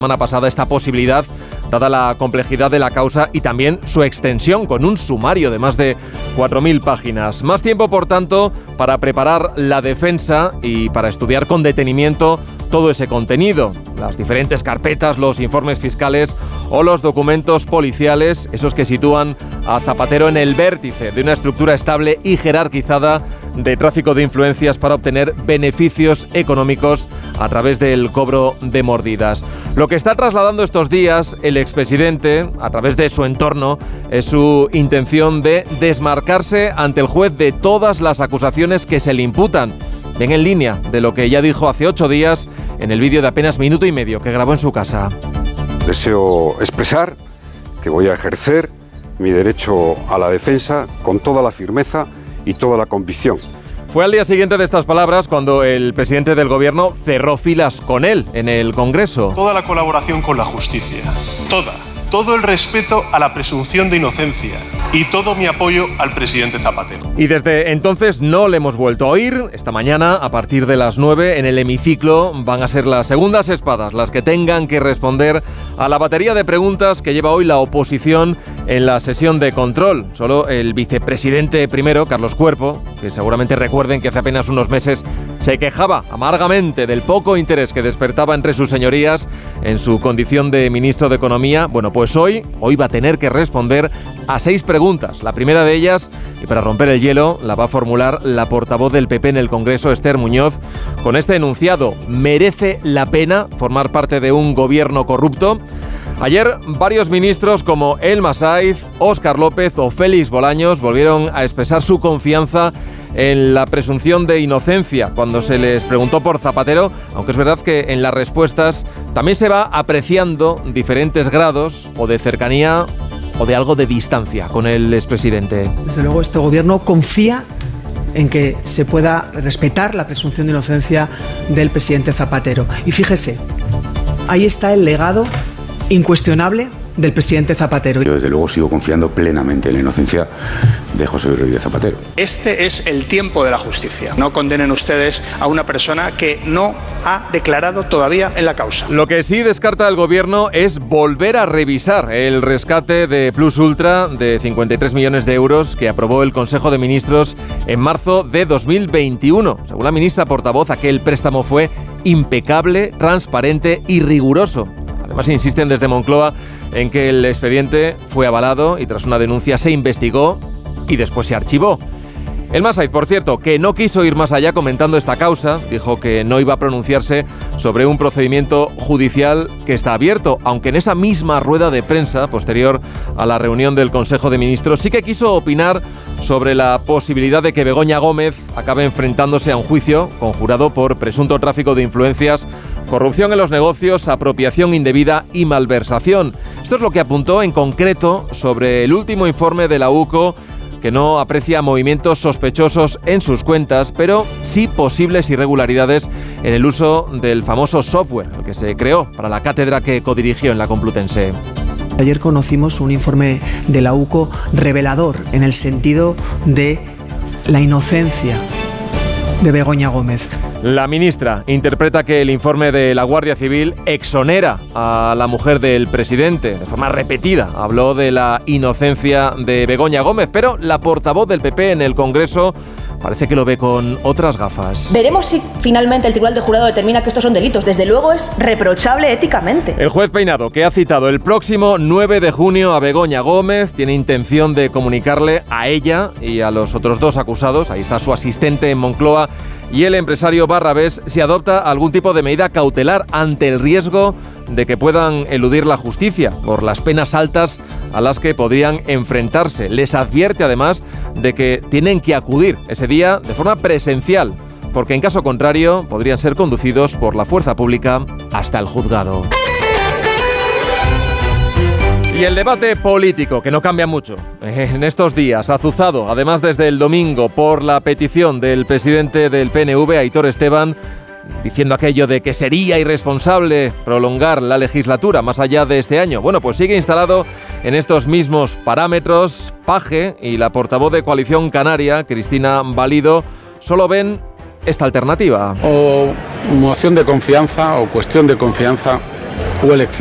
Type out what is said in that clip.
semana pasada esta posibilidad, dada la complejidad de la causa y también su extensión con un sumario de más de 4.000 páginas. Más tiempo, por tanto, para preparar la defensa y para estudiar con detenimiento todo ese contenido, las diferentes carpetas, los informes fiscales o los documentos policiales, esos que sitúan a Zapatero en el vértice de una estructura estable y jerarquizada de tráfico de influencias para obtener beneficios económicos a través del cobro de mordidas. Lo que está trasladando estos días el expresidente a través de su entorno es su intención de desmarcarse ante el juez de todas las acusaciones que se le imputan. Ven en línea de lo que ya dijo hace 8 días en el vídeo de apenas minuto y medio que grabó en su casa. Deseo expresar que voy a ejercer mi derecho a la defensa con toda la firmeza y toda la convicción. Fue al día siguiente de estas palabras cuando el presidente del gobierno cerró filas con él en el Congreso. Toda la colaboración con la justicia, todo el respeto a la presunción de inocencia y todo mi apoyo al presidente Zapatero. Y desde entonces no le hemos vuelto a oír. Esta mañana, a partir de las 9, en el hemiciclo van a ser las segundas espadas las que tengan que responder a la batería de preguntas que lleva hoy la oposición en la sesión de control. Solo el vicepresidente primero, Carlos Cuerpo, que seguramente recuerden que hace apenas unos meses se quejaba amargamente del poco interés que despertaba entre sus señorías en su condición de ministro de Economía. Bueno, pues hoy va a tener que responder a 6 preguntas. La primera de ellas, y para romper el hielo, la va a formular la portavoz del PP en el Congreso, Esther Muñoz, con este enunciado: ¿merece la pena formar parte de un gobierno corrupto? Ayer, varios ministros como Elma Saiz, Óscar López o Félix Bolaños volvieron a expresar su confianza en la presunción de inocencia cuando se les preguntó por Zapatero, aunque es verdad que en las respuestas también se va apreciando diferentes grados o de cercanía o de algo de distancia con el expresidente. Desde luego, este gobierno confía en que se pueda respetar la presunción de inocencia del presidente Zapatero. Y fíjese, ahí está el legado incuestionable del presidente Zapatero. Yo desde luego sigo confiando plenamente en la inocencia de José Luis Rodríguez Zapatero. Este es el tiempo de la justicia. No condenen ustedes a una persona que no ha declarado todavía en la causa. Lo que sí descarta el gobierno es volver a revisar el rescate de Plus Ultra de 53 millones de euros que aprobó el Consejo de Ministros en marzo de 2021. Según la ministra portavoz, aquel préstamo fue impecable, transparente y riguroso. Además, insisten desde Moncloa en que el expediente fue avalado y tras una denuncia se investigó y después se archivó. Elma Saiz, por cierto, que no quiso ir más allá comentando esta causa, dijo que no iba a pronunciarse sobre un procedimiento judicial que está abierto, aunque en esa misma rueda de prensa posterior a la reunión del Consejo de Ministros sí que quiso opinar sobre la posibilidad de que Begoña Gómez acabe enfrentándose a un juicio conjurado por presunto tráfico de influencias, corrupción en los negocios, apropiación indebida y malversación. Esto es lo que apuntó en concreto sobre el último informe de la UCO, que no aprecia movimientos sospechosos en sus cuentas, pero sí posibles irregularidades en el uso del famoso software, el que se creó para la cátedra que codirigió en la Complutense. Ayer conocimos un informe de la UCO revelador en el sentido de la inocencia de Begoña Gómez. La ministra interpreta que el informe de la Guardia Civil exonera a la mujer del presidente. De forma repetida habló de la inocencia de Begoña Gómez, pero la portavoz del PP en el Congreso parece que lo ve con otras gafas. Veremos si finalmente el Tribunal de Jurado determina que estos son delitos. Desde luego es reprochable éticamente. El juez Peinado, que ha citado el próximo 9 de junio a Begoña Gómez, tiene intención de comunicarle a ella y a los otros 2 acusados, ahí está su asistente en Moncloa, y el empresario Barrabés, si adopta algún tipo de medida cautelar ante el riesgo de que puedan eludir la justicia por las penas altas a las que podrían enfrentarse. Les advierte además de que tienen que acudir ese día de forma presencial, porque en caso contrario podrían ser conducidos por la fuerza pública hasta el juzgado. Y el debate político, que no cambia mucho en estos días, azuzado, además desde el domingo, por la petición del presidente del PNV, Aitor Esteban, diciendo aquello de que sería irresponsable prolongar la legislatura más allá de este año. Bueno, pues sigue instalado en estos mismos parámetros. Paje y la portavoz de Coalición Canaria, Cristina Valido, solo ven esta alternativa. O moción de confianza o cuestión de confianza o elecciones.